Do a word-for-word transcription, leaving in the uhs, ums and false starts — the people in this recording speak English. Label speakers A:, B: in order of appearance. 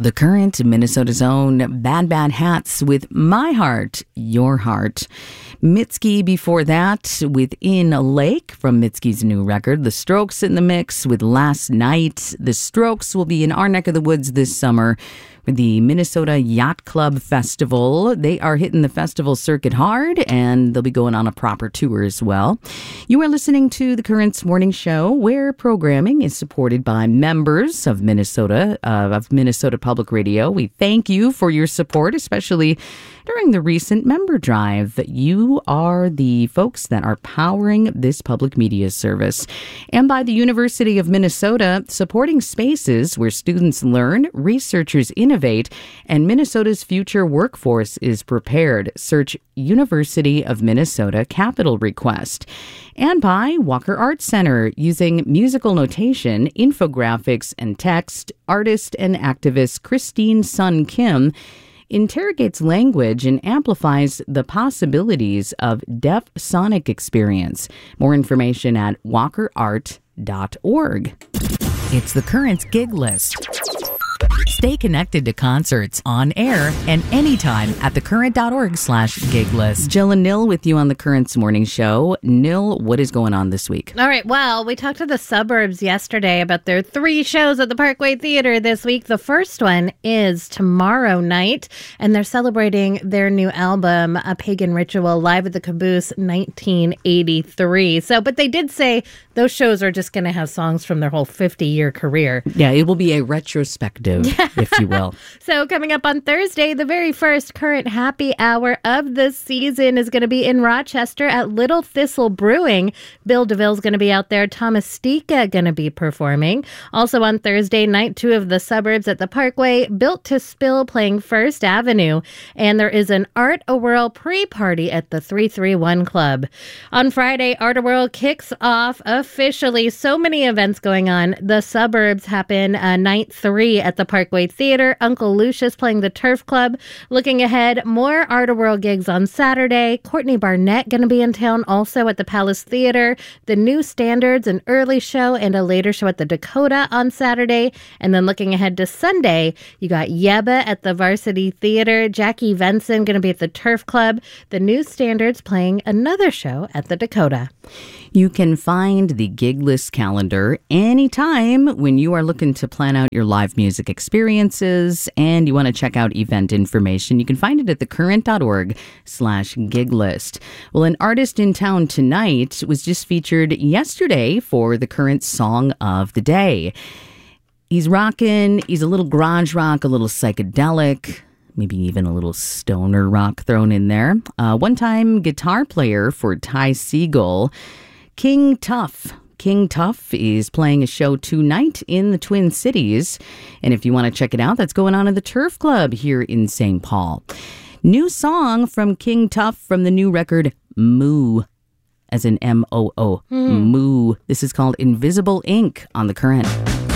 A: The Current, Minnesota's own Bad Bad Hats with My Heart, Your Heart. Mitski before that with In a Lake from Mitski's new record. The Strokes in the mix with Last Night. The Strokes will be in our neck of the woods this summer with the Minnesota Yacht Club Festival. They are hitting the festival circuit hard, and they'll be going on a proper tour as well. You are listening to The Current's Morning Show, where programming is supported by members of Minnesota, uh, of Minnesota Public Radio. We thank you for your support, especially during the recent member drive. You are the folks that are powering this public media service. And by the University of Minnesota, supporting spaces where students learn, researchers innovate, and Minnesota's future workforce is prepared. Search University of Minnesota Capital Request. And by Walker Art Center, using musical notation, infographics, and text, artist and activist Christine Sun Kim interrogates language and amplifies the possibilities of deaf sonic experience. More information at walker art dot org. It's the Current Gig List. Stay connected to concerts on air and anytime at thecurrent.org slash gig list. Jill and Nil with you on the Current's Morning Show. Nil, what is going on this week?
B: All right. Well, we talked to the Suburbs yesterday about their three shows at the Parkway Theater this week. The first one is tomorrow night, and they're celebrating their new album, A Pagan Ritual, live at the Caboose nineteen eighty-three. So, but they did say those shows are just going to have songs from their whole fifty-year career.
A: Yeah, it will be a retrospective, if you will.
B: So coming up on Thursday, the very first Current Happy Hour of the season is going to be in Rochester at Little Thistle Brewing. Bill DeVille's going to be out there. Thomas Stika going to be performing. Also on Thursday, night two of the Suburbs at the Parkway, Built to Spill playing First Avenue. And there is an Art A Whirl pre-party at the three three one Club. On Friday, Art A Whirl kicks off officially. So many events going on. The Suburbs happen uh, night three at the Parkway Theater. Uncle Lucius playing the Turf Club. Looking ahead, more Art A Whirl gigs on Saturday. Courtney Barnett going to be in town also at the Palace Theater. The New Standards, an early show and a later show at the Dakota on Saturday. And then looking ahead to Sunday, you got Yeba at the Varsity Theater. Jackie Venson going to be at the Turf Club. The New Standards playing another show at the Dakota.
A: You can find the gig list calendar anytime when you are looking to plan out your live music experiences and you want to check out event information. You can find it at thecurrent.org slash gig list. Well, an artist in town tonight was just featured yesterday for the Current Song of the Day. He's rocking, he's a little garage rock, a little psychedelic, maybe even a little stoner rock thrown in there. Uh, one-time guitar player for Ty Segall, King Tuff. King Tuff is playing a show tonight in the Twin Cities. And if you want to check it out, that's going on at the Turf Club here in Saint Paul. New song from King Tuff from the new record, Moo, as in M O O. Mm. Moo. This is called Invisible Ink on The Current.